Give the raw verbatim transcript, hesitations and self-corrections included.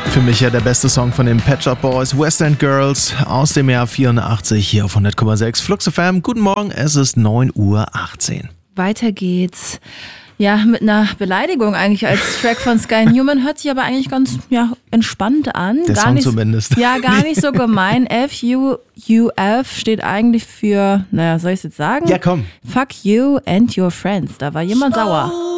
Für mich ja der beste Song von den Pet Shop Boys, West End Girls aus dem Jahr vierundachtzig hier auf hundert Komma sechs Flux F M. Guten Morgen, es ist neun Uhr achtzehn. Weiter geht's. Ja, mit einer Beleidigung eigentlich als Track von Sky Newman, hört sich aber eigentlich ganz ja, entspannt an. Der gar Song nicht, zumindest. Ja, gar nicht so gemein. F U U F steht eigentlich für, naja, soll ich es jetzt sagen? Ja, komm. Fuck you and your friends. Da war jemand sauer.